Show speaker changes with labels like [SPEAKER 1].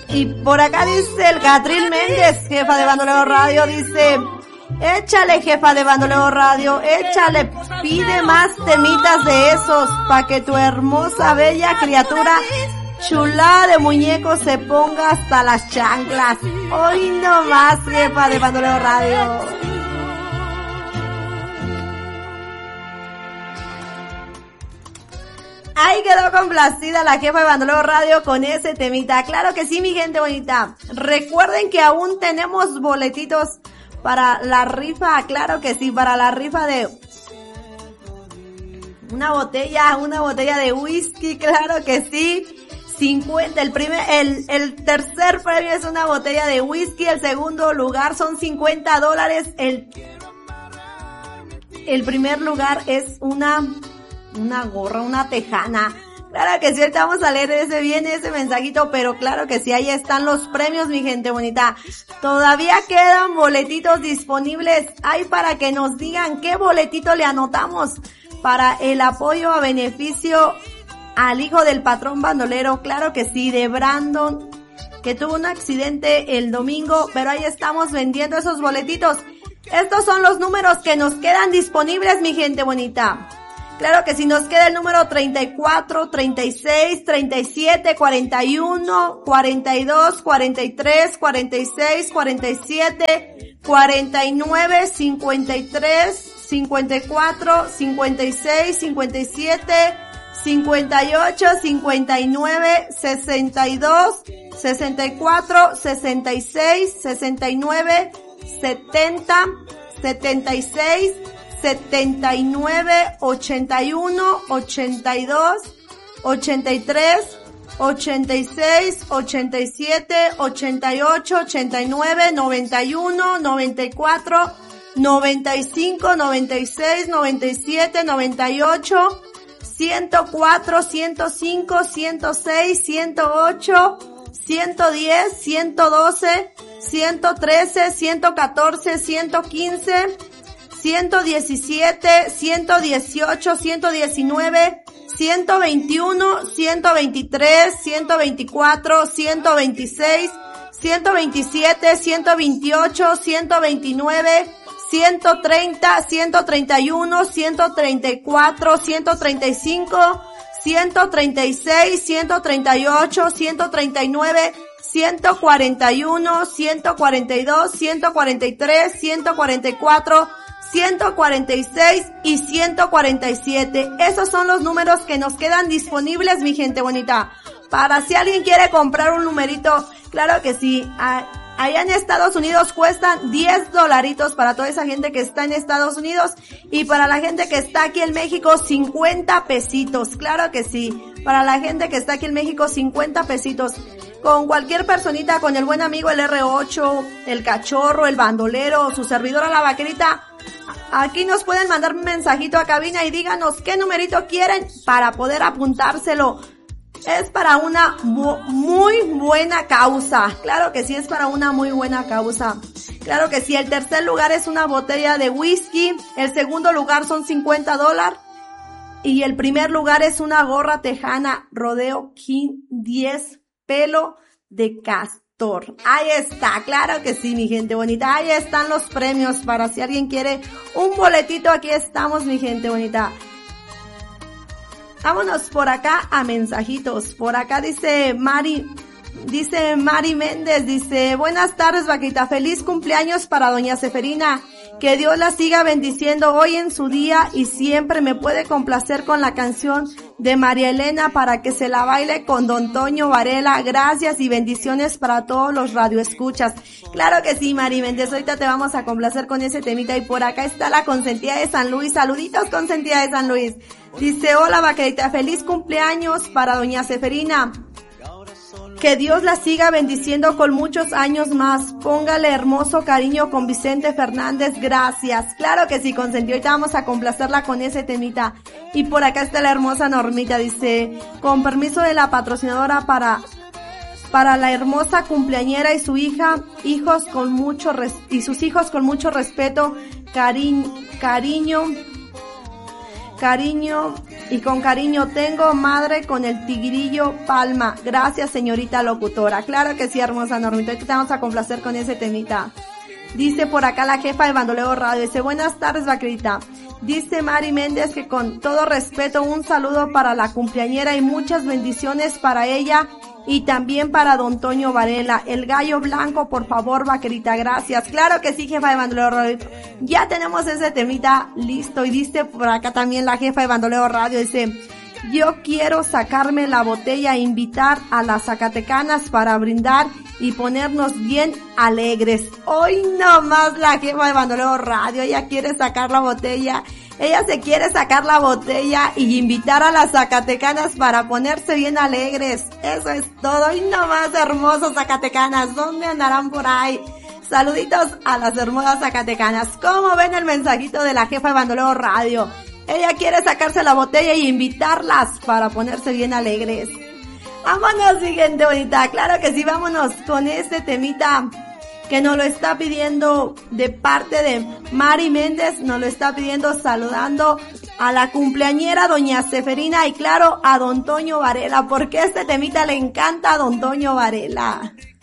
[SPEAKER 1] Y por acá dice el Catril Méndez, jefa de Bandolero Radio, dice, échale jefa de Bandolero Radio, échale, pide más temitas de esos, pa' que tu hermosa, bella criatura, chulada de muñeco se ponga hasta las chanclas. Hoy no más, jefa de Bandolero Radio. Ahí quedó complacida la jefa de Bandolero Radio con ese temita. Claro que sí, mi gente bonita. Recuerden que aún tenemos boletitos para la rifa, claro que sí, para la rifa de una botella de whisky, claro que sí. 50, el tercer premio es una botella de whisky, el segundo lugar son $50, el primer lugar es una gorra, una tejana. Claro que sí, ahorita vamos a leer ese mensajito, pero claro que sí, ahí están los premios, mi gente bonita. Todavía quedan boletitos disponibles. Hay para que nos digan qué boletito le anotamos para el apoyo a beneficio al hijo del patrón bandolero. Claro que sí, de Brandon, que tuvo un accidente el domingo, pero ahí estamos vendiendo esos boletitos. Estos son los números que nos quedan disponibles, mi gente bonita. Claro que si nos queda el número 34, 36, 37, 41, 42, 43, 46, 47, 49, 53, 54, 56, 57, 58, 59, 62, 64, 66, 69, 70, 76, 79, 81, 82, 83, 86, 87, 88, 89, 91, 94, 95, 96, 97, 98, 104, 105, 106, 108, 110, 112, 113, 114, 115, 117, 118, 119, 121, 123, 124, 126, 127, 128, 129, 130, 131, 134, 135, 136, 138, 139, 141, 142, 143, 144, 146 y 147. Esos son los números que nos quedan disponibles, mi gente bonita. Para si alguien quiere comprar un numerito, claro que sí. Allá en Estados Unidos cuestan $10 para toda esa gente que está en Estados Unidos, y para la gente que está aquí en México 50 pesitos, claro que sí. Para la gente que está aquí en México 50 pesitos. Con cualquier personita, con el buen amigo el R8, el cachorro, el bandolero, su servidora la vaquerita, aquí nos pueden mandar un mensajito a cabina y díganos qué numerito quieren para poder apuntárselo. Es para una muy buena causa. Claro que sí, es para una muy buena causa. Claro que sí, el tercer lugar es una botella de whisky, el segundo lugar son $50 y el primer lugar es una gorra tejana Rodeo King 10 pelo de castor. Ahí está, claro que sí, mi gente bonita. Ahí están los premios para si alguien quiere un boletito. Aquí estamos, mi gente bonita. Vámonos por acá a mensajitos. Por acá dice Mari Méndez, dice, buenas tardes, vaquita, feliz cumpleaños para doña Seferina, que Dios la siga bendiciendo hoy en su día y siempre. Me puede complacer con la canción de María Elena para que se la baile con don Toño Varela. Gracias y bendiciones para todos los radioescuchas. Claro que sí, Mari Méndez, ahorita te vamos a complacer con ese temita. Y por acá está la consentida de San Luis. Saluditos, consentida de San Luis. Dice, hola, vaquerita, feliz cumpleaños para doña Seferina. Que Dios la siga bendiciendo con muchos años más. Póngale hermoso cariño con Vicente Fernández. Gracias. Claro que sí, consentió. Ahorita vamos a complacerla con ese temita. Y por acá está la hermosa Normita. Dice, con permiso de la patrocinadora para la hermosa cumpleañera y su hija, sus hijos con mucho respeto, cariño, Y con cariño tengo madre con el tigrillo Palma. Gracias, señorita locutora. Claro que sí, hermosa Normita. Ahorita te vamos a complacer con ese temita. Dice por acá la jefa de Bandolero Radio. Dice, buenas tardes, vaquerita. Dice Mari Méndez que con todo respeto, un saludo para la cumpleañera y muchas bendiciones para ella y también para don Toño Varela. El gallo blanco, por favor, vaquerita, gracias. Claro que sí, jefa de Bandolero Radio. Ya tenemos ese temita listo. Y dice por acá también la jefa de Bandolero Radio, dice, yo quiero sacarme la botella e invitar a las zacatecanas para brindar y ponernos bien alegres. Hoy nomás la jefa de Bandolero Radio, ella quiere sacar la botella. Ella se quiere sacar la botella y invitar a las zacatecanas para ponerse bien alegres. Eso es todo. Y nomás, hermosos zacatecanas, ¿dónde andarán por ahí? Saluditos a las hermosas zacatecanas. ¿Cómo ven el mensajito de la jefa de Bandolero Radio? Ella quiere sacarse la botella y invitarlas para ponerse bien alegres. Vámonos, siguiente bonita. Claro que sí, vámonos con este temita que nos lo está pidiendo de parte de Mari Méndez, nos lo está pidiendo saludando a la cumpleañera doña Seferina y claro a don Toño Varela, porque este temita le encanta a don Toño Varela.